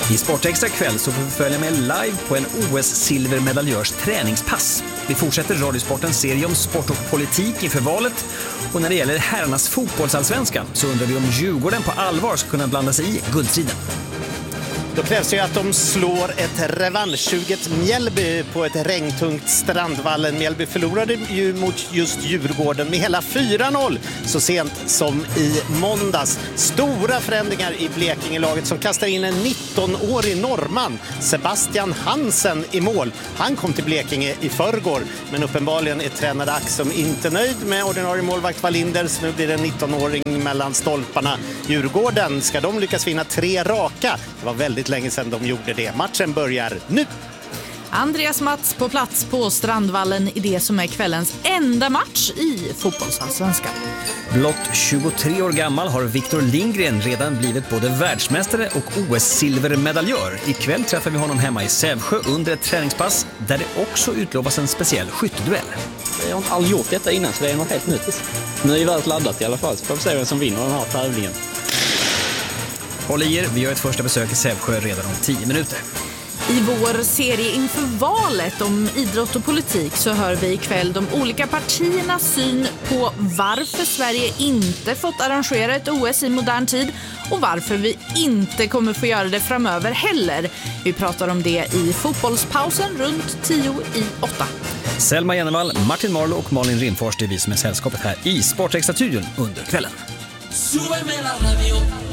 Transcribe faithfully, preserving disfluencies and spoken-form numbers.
I Sportextra kväll så får vi följa med live på en O S-silvermedaljörs träningspass. Vi fortsätter Radiosportens serie om sport och politik inför valet. Och när det gäller herrarnas fotbollsallsvenskan så undrar vi om Djurgården på allvar ska kunna blanda sig i guldstriden. Då krävs det ju att de slår ett revanschsuget Mjällby på ett regntungt Strandvallen. Mjällby förlorade ju mot just Djurgården med hela fyra noll så sent som i måndags. Stora förändringar i Blekingelaget som kastar in en nittonårig norrman, Sebastian Hansen, i mål. Han kom till Blekinge i förrgår, men uppenbarligen är tränare Axum inte nöjd med ordinarie målvakt Walinders. Nu blir det en nittonåring mellan stolparna. Djurgården, ska de lyckas vinna tre raka? Det var väldigt länge sedan de gjorde det. Matchen börjar nu. Andreas Mats på plats på Strandvallen i det som är kvällens enda match i fotbollsallsvenskan. Blott tjugotre år gammal har Victor Lindgren redan blivit både världsmästare och O S-silvermedaljör. Ikväll träffar vi honom hemma i Sävsjö under ett träningspass där det också utlovas en speciell skytteduell. Jag har inte aldrig gjort detta innan, så det är något helt nytt. Nu är ju väldigt laddat i alla fall, så får vi se vem som vinner den här tävlingen. Håll i er, vi gör ett första besök i Sävsjö redan om tio minuter. I vår serie inför valet om idrott och politik så hör vi ikväll de olika partiernas syn på varför Sverige inte fått arrangera ett O S i modern tid och varför vi inte kommer få göra det framöver heller. Vi pratar om det i fotbollspausen runt tio i åtta. Selma Jennevall, Martin Marlo och Malin Rimfors, det är vi som är sällskapet här i Sportextra-studion under kvällen.